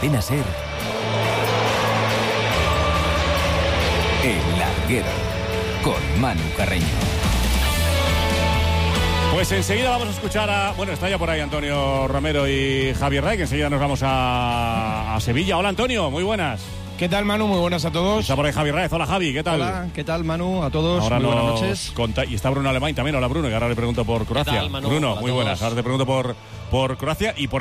pena ser El Larguero con Manu Carreño. Pues enseguida vamos a escuchar a... Bueno, está ya por ahí Antonio Romero y Javier Ray, que enseguida nos vamos a Sevilla. Hola, Antonio, muy buenas. ¿Qué tal, Manu? Muy buenas a todos. Está por ahí Javi Raez. Hola, Javi, ¿qué tal? Hola, ¿qué tal, Manu? A todos, ahora muy buenas noches. Y está Bruno Alemán también. Hola, Bruno, que ahora le pregunto por Croacia. ¿Qué tal, Manu? Bruno, Hola, muy buenas. Ahora te pregunto por Croacia y por